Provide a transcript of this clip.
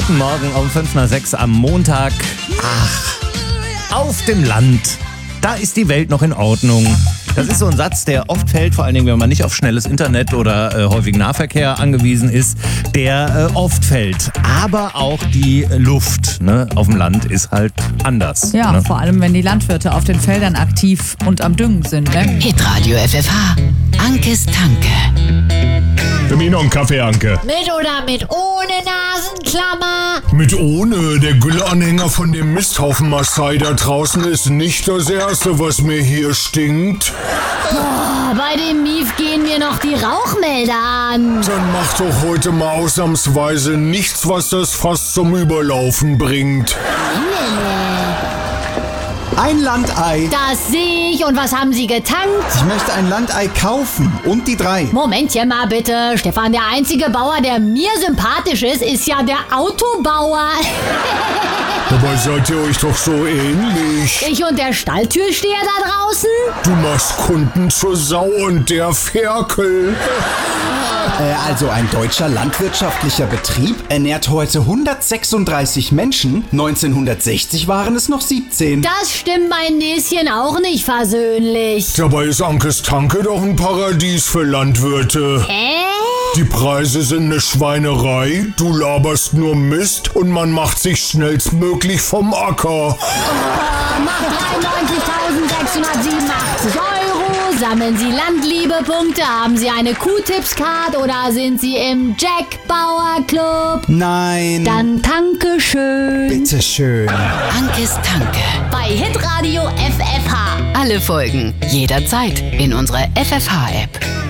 Guten Morgen um 5:06 am Montag. Auf dem Land, da ist die Welt noch in Ordnung. Das ist so ein Satz, der oft fällt, vor allen Dingen, wenn man nicht auf schnelles Internet oder häufigen Nahverkehr angewiesen ist, der oft fällt. Aber auch die Luft, ne, auf dem Land ist halt anders. Ja, ne? Vor allem, wenn die Landwirte auf den Feldern aktiv und am Düngen sind. Ne? Hitradio FFH. Ankes Tanke. Für mich noch einen Kaffee, Anke. Mit oder mit ohne Nasenklammer? Mit ohne. Der Güllanhänger von dem Misthaufen Maasai da draußen ist nicht das Erste, was mir hier stinkt. Boah, bei dem Mief gehen mir noch die Rauchmelder an. Dann mach doch heute mal ausnahmsweise nichts, was das Fass zum Überlaufen bringt. Ein Landei. Das sehe ich. Und was haben Sie getankt? Ich möchte ein Landei kaufen. Und die 3. Momentchen mal bitte. Stefan, der einzige Bauer, der mir sympathisch ist ja der Autobauer. Dabei seid ihr euch doch so ähnlich. Ich und der Stalltürsteher da draußen? Du machst Kunden zur Sau und der Ferkel. Also ein deutscher landwirtschaftlicher Betrieb ernährt heute 136 Menschen. 1960 waren es noch 17. Das stimmt mein Näschen auch nicht versöhnlich. Dabei ist Ankes Tanke doch ein Paradies für Landwirte. Die Preise sind eine Schweinerei, du laberst nur Mist und man macht sich schnellstmöglich vom Acker. Macht 93.687 €. Sammeln Sie Landliebe-Punkte? Haben Sie eine Q-Tips-Card oder sind Sie im Jack Bauer Club? Nein. Dann danke schön. Bitteschön. Ankes Tanke. Bei Hitradio FFH. Alle Folgen jederzeit in unserer FFH-App.